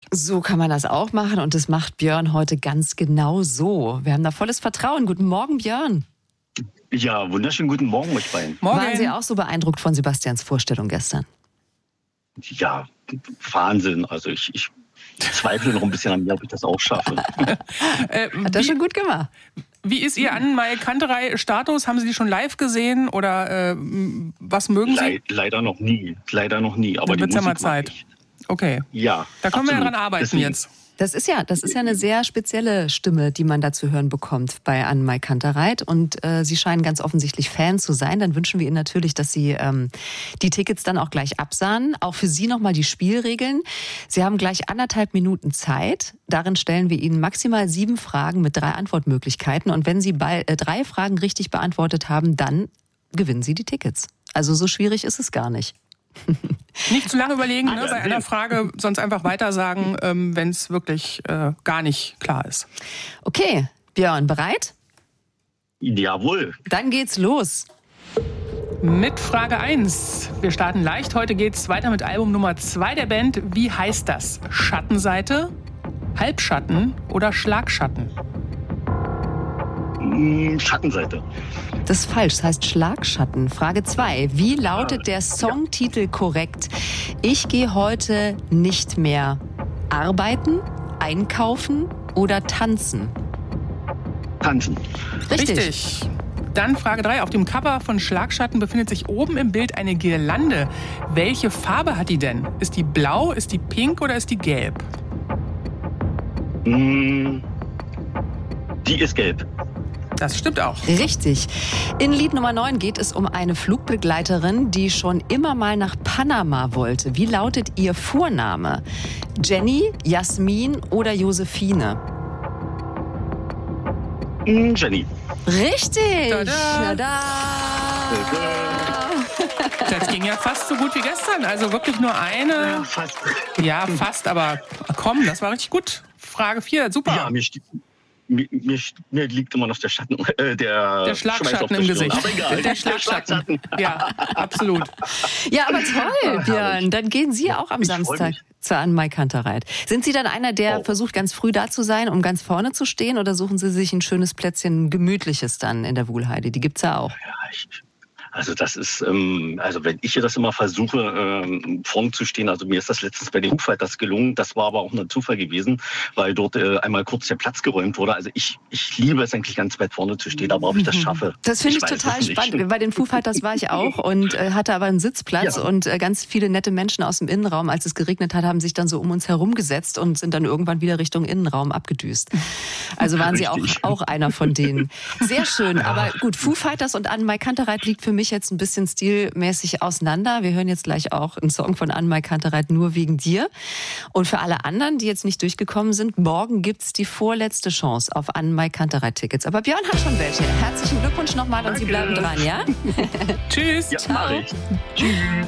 So kann man das auch machen und das macht Björn heute ganz genau so. Wir haben da volles Vertrauen. Guten Morgen, Björn. Ja, wunderschönen guten Morgen euch beiden. Morgen. Waren Sie auch so beeindruckt von Sebastians Vorstellung gestern? Ja, Wahnsinn. Also ich zweifle noch ein bisschen an mir, ob ich das auch schaffe. Hat er schon gut gemacht. Wie ist Ihr Annemarie Kanterei-Status? Haben Sie die schon live gesehen oder was mögen Sie? Leider noch nie. Aber dann wird's ja mal Zeit. Okay. Ja. Da können wir ja dran arbeiten jetzt. Das ist ja eine sehr spezielle Stimme, die man da zu hören bekommt bei Annemarie Kantereit. Und Sie scheinen ganz offensichtlich Fan zu sein. Dann wünschen wir Ihnen natürlich, dass Sie die Tickets dann auch gleich absahen. Auch für Sie nochmal die Spielregeln. Sie haben gleich 1,5 Minuten Zeit. Darin stellen wir Ihnen maximal 7 Fragen mit 3 Antwortmöglichkeiten. Und wenn Sie 3 Fragen richtig beantwortet haben, dann gewinnen Sie die Tickets. Also so schwierig ist es gar nicht. Nicht zu lange überlegen, ne, bei einer Frage, sonst einfach weiter sagen, wenn es wirklich gar nicht klar ist. Okay, Björn, bereit? Jawohl. Dann geht's los. Mit Frage 1. Wir starten leicht. Heute geht's weiter mit Album Nummer 2 der Band. Wie heißt das? Schattenseite, Halbschatten oder Schlagschatten? Schattenseite. Das ist falsch, das heißt Schlagschatten. Frage 2. Wie lautet der Songtitel korrekt? Ich gehe heute nicht mehr arbeiten, einkaufen oder tanzen? Tanzen. Richtig. Dann Frage 3. Auf dem Cover von Schlagschatten befindet sich oben im Bild eine Girlande. Welche Farbe hat die denn? Ist die blau, ist die pink oder ist die gelb? Die ist gelb. Das stimmt auch. Richtig. In Lied Nummer 9 geht es um eine Flugbegleiterin, die schon immer mal nach Panama wollte. Wie lautet ihr Vorname? Jenny, Jasmin oder Josephine? Jenny. Richtig. Tada. Tada. Das ging ja fast so gut wie gestern. Also wirklich nur eine. Fast. Ja, fast, aber komm, das war richtig gut. Frage 4, super. Ja, mir liegt immer noch der Schatten, der Schlagschatten im Gesicht. Aber egal. Der Schlagschatten. Ja, absolut. Ja, aber toll, Björn. Dann gehen Sie auch am Samstag zur Annemarie Kantereit. Sind Sie dann einer, der versucht, ganz früh da zu sein, um ganz vorne zu stehen? Oder suchen Sie sich ein schönes Plätzchen, ein gemütliches dann in der Wuhlheide? Die gibt's ja auch. Ja, also das ist, also wenn ich hier das immer versuche, vorn zu stehen, also mir ist das letztens bei den Foo Fighters gelungen, das war aber auch ein Zufall gewesen, weil dort einmal kurz der Platz geräumt wurde. Also ich liebe es eigentlich ganz weit vorne zu stehen, aber ob ich das schaffe. Das finde ich total spannend. Bei den Foo Fighters war ich auch und hatte aber einen Sitzplatz und ganz viele nette Menschen aus dem Innenraum, als es geregnet hat, haben sich dann so um uns herum gesetzt und sind dann irgendwann wieder Richtung Innenraum abgedüst. Also waren Sie auch einer von denen. Sehr schön, aber gut, Foo Fighters und Annemarie Kantereit liegt für mich jetzt ein bisschen stilmäßig auseinander. Wir hören jetzt gleich auch einen Song von Annemarie Kantereit, Nur wegen dir. Und für alle anderen, die jetzt nicht durchgekommen sind, morgen gibt's die vorletzte Chance auf Annemarie Kantereit-Tickets. Aber Björn hat schon welche. Herzlichen Glückwunsch nochmal und Sie bleiben dran, ja? Tschüss. Ja, Ciao. Tschüss.